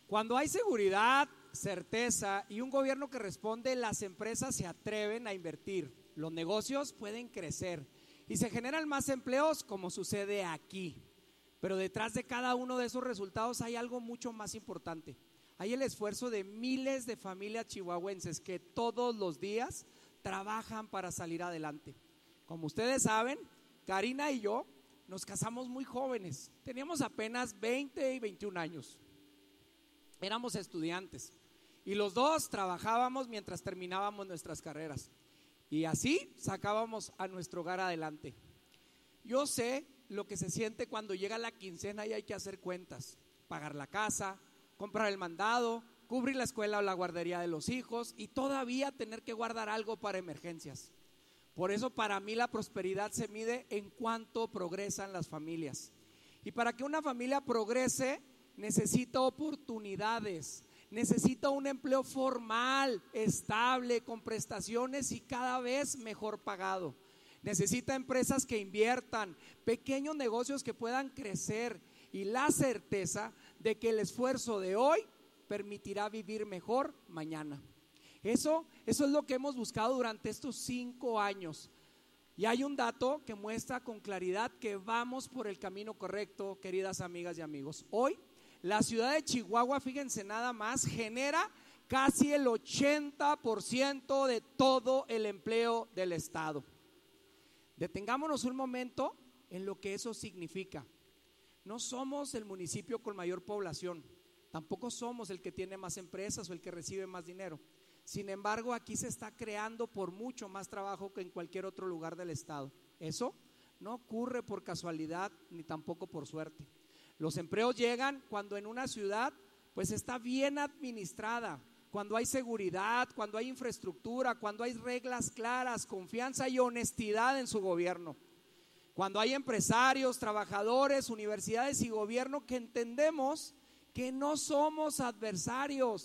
Cuando hay seguridad, certeza y un gobierno que responde, las empresas se atreven a invertir, los negocios pueden crecer y se generan más empleos, como sucede aquí. Pero detrás de cada uno de esos resultados hay algo mucho más importante. Hay el esfuerzo de miles de familias chihuahuenses que todos los días trabajan para salir adelante. Como ustedes saben, Karina y yo nos casamos muy jóvenes. Teníamos apenas 20 y 21 años. Éramos estudiantes y los dos trabajábamos mientras terminábamos nuestras carreras. Y así sacábamos a nuestro hogar adelante. Yo sé lo que se siente cuando llega la quincena y hay que hacer cuentas, pagar la casa, comprar el mandado, cubrir la escuela o la guardería de los hijos y todavía tener que guardar algo para emergencias. Por eso para mí la prosperidad se mide en cuánto progresan las familias. Y para que una familia progrese necesita oportunidades, necesita un empleo formal, estable, con prestaciones y cada vez mejor pagado. Necesita empresas que inviertan, pequeños negocios que puedan crecer y la certeza de que el esfuerzo de hoy permitirá vivir mejor mañana. Eso es lo que hemos buscado durante estos 5 años. Y hay un dato que muestra con claridad que vamos por el camino correcto, queridas amigas y amigos. Hoy, la ciudad de Chihuahua, fíjense nada más, genera casi el 80% de todo el empleo del estado. Detengámonos un momento en lo que eso significa. No somos el municipio con mayor población, tampoco somos el que tiene más empresas o el que recibe más dinero. Sin embargo, aquí se está creando por mucho más trabajo que en cualquier otro lugar del estado. Eso no ocurre por casualidad ni tampoco por suerte. Los empleos llegan cuando en una ciudad pues está bien administrada, cuando hay seguridad, cuando hay infraestructura, cuando hay reglas claras, confianza y honestidad en su gobierno. Cuando hay empresarios, trabajadores, universidades y gobierno que entendemos que no somos adversarios,